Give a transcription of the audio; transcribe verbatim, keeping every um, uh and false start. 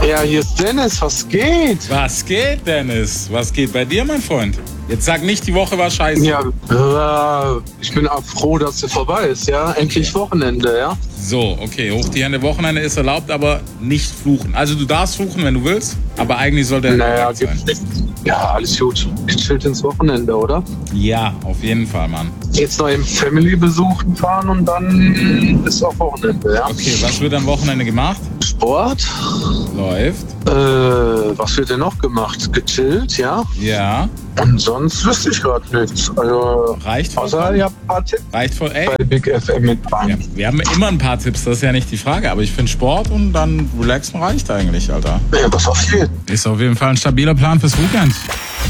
Ja, hier ist Dennis, was geht? Was geht, Dennis? Was geht bei dir, mein Freund? Jetzt sag nicht, die Woche war scheiße. Ja, äh, ich bin auch froh, dass sie vorbei ist, ja. Endlich Wochenende, ja. So, okay, hoch die Hände, Wochenende ist erlaubt, aber nicht fluchen. Also du darfst fluchen, wenn du willst, aber eigentlich sollte er Naja, erlaubt sein. gibt's nicht. Ja, alles gut. Gechillt ins Wochenende, oder? Ja, auf jeden Fall, Mann. Jetzt noch im Family-Besuchen fahren und dann ist auch Wochenende, ja. Okay, was wird am Wochenende gemacht? Sport. Läuft. Äh, was wird denn noch gemacht? Gechillt, ja. Ja. Und sonst wüsste ich gerade nichts. Also, Reicht außer vollkommen. ihr habt ein paar Tipps Reicht voll, ey. bei Big F M mit Bahn. Ja, wir haben immer ein paar Tipps, das ist ja nicht die Frage, aber ich finde Sport und dann relaxen reicht eigentlich, Alter. Ja, was auf jeden. Ist auf jeden Fall ein stabiler Plan fürs Weekend.